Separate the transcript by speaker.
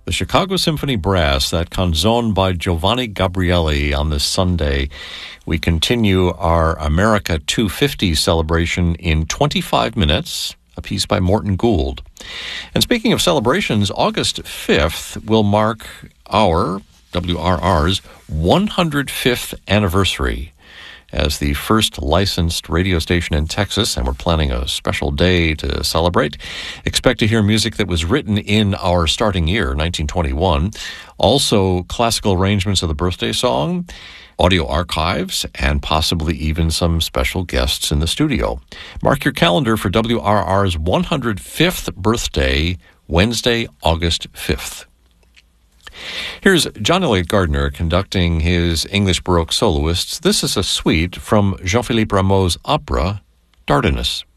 Speaker 1: The Chicago Symphony Brass, that canzone by Giovanni Gabrieli on this Sunday. We continue our America 250 celebration in 25 minutes, a piece by Morton Gould. And speaking of celebrations, August 5th will mark our, WRR's, 105th anniversary as the first licensed radio station in Texas, and we're planning a special day to celebrate. Expect to hear music that was written in our starting year, 1921. Also, classical arrangements of the birthday song, audio archives, and possibly even some special guests in the studio. Mark your calendar for WRR's 105th birthday, Wednesday, August 5th. Here's John Elliott Gardner conducting his English Baroque soloists. This is a suite from Jean-Philippe Rameau's opera, Dardanus.